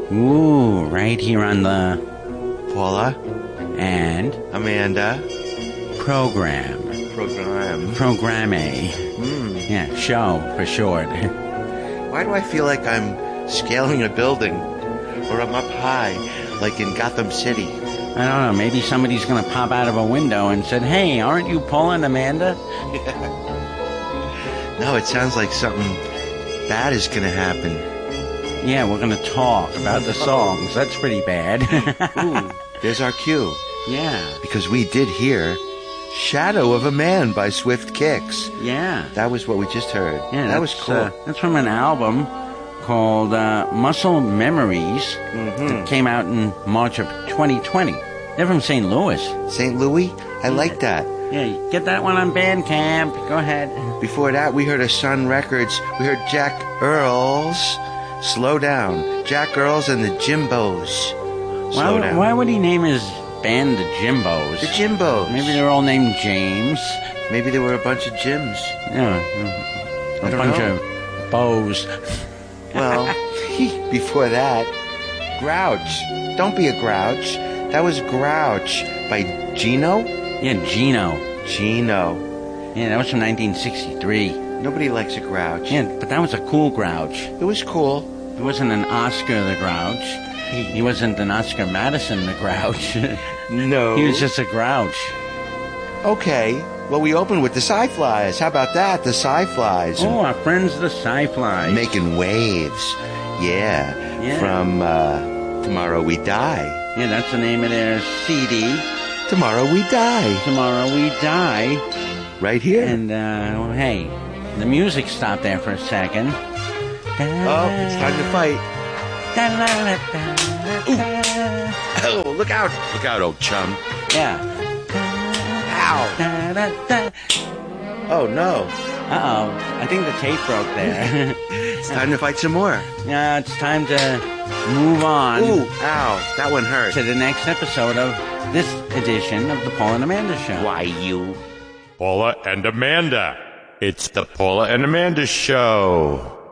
Ooh, right here on the Paula and Amanda program. Programme. Yeah, show for short. Why do I feel like I'm scaling a building? Or I'm up high, like in Gotham City? I don't know, maybe somebody's gonna pop out of a window and said, "Hey, aren't you Paul and Amanda?" No, it sounds like something bad is gonna happen. Yeah, we're gonna talk about the songs. That's pretty bad. Ooh, there's our cue. Yeah. Because we did hear Shadow of a Man by Swift Kicks. Yeah. That was what we just heard. Yeah, that was cool. That's from an album called Muscle Memories. That came out in March of 2020. They're from St. Louis. St. Louis? I like that. Yeah, get that one on Bandcamp. Go ahead. Before that, we heard a Sun Records. We heard Jack Earls. Slow Down. Jack Earls and the Jimbos. Slow Down. Why would he name his band the Jimbos? The Jimbos. Maybe they're all named James. Maybe there were a bunch of Jims. Yeah, a bunch of bows. Well, before that, Grouch. Don't Be a Grouch. That was Grouch by Gino? Yeah, Gino. Gino. Yeah, that was from 1963. Nobody likes a Grouch. Yeah, but that was a cool Grouch. It was cool. He wasn't an Oscar the Grouch. He wasn't an Oscar Madison the Grouch. No. He was just a Grouch. Okay. Well, we opened with the Sci-Flies. How about that? The Sci-Flies. Oh, our friends the Sci-Flies. Making waves. Yeah. From Tomorrow We Die. Yeah, that's the name of their CD. Tomorrow We Die. Tomorrow We Die. Right here. And, hey, the music stopped there for a second. Oh, it's time to fight. Ooh. Oh, look out. Look out, old chum. Yeah. Ow. Oh, no. Uh-oh. I think the tape broke there. It's time to fight some more. Yeah, it's time to move on. Ooh, ow. That one hurt. To the next episode of this edition of the Paula and Amanda Show. Why, you... Paula and Amanda. It's the Paula and Amanda Show.